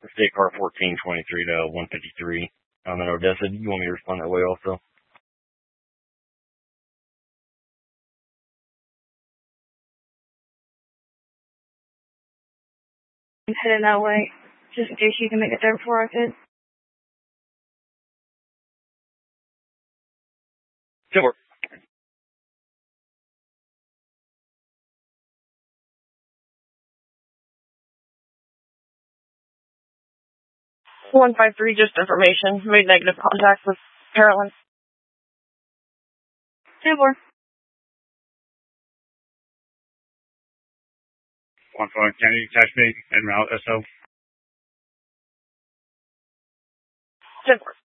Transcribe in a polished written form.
State car 1423 to 153 in Odessa. You want me to respond that way also? I'm heading that way, just in case you can make it there before I could. Sure. 153, just information. Made negative contact with Carolyn. 10-4. 1-5, can you catch me en route SO? 10-4.